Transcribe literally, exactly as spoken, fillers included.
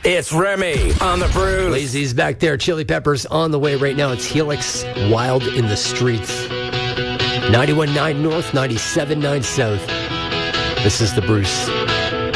It's Remy on the Bruce. Lazy's back there. Chili Peppers on the way right now. It's Helix, Wild in the Streets. ninety-one point nine North, ninety-seven point nine South. This is the Bruce.